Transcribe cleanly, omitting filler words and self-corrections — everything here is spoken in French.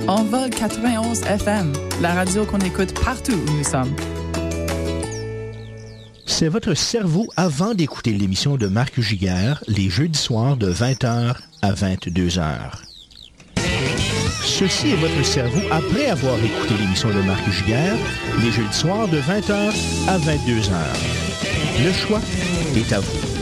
En Vogue 91 FM, la radio qu'on écoute partout où nous sommes. C'est votre cerveau avant d'écouter l'émission de Marc Giguère, les jeudis soirs de 20h à 22h. Ceci est votre cerveau après avoir écouté l'émission de Marc Giguère, les jeudis soirs de 20h à 22h. Le choix est à vous.